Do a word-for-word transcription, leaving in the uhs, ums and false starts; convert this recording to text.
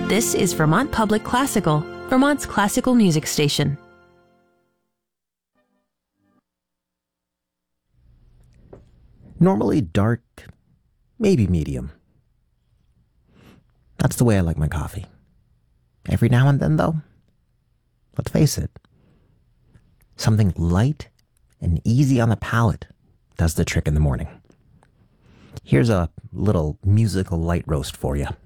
This is Vermont Public Classical, Vermont's classical music station. Normally dark, maybe medium. That's the way I like my coffee. Every now and then, though, let's face it, something light and easy on the palate does the trick in the morning. Here's a little musical light roast for you.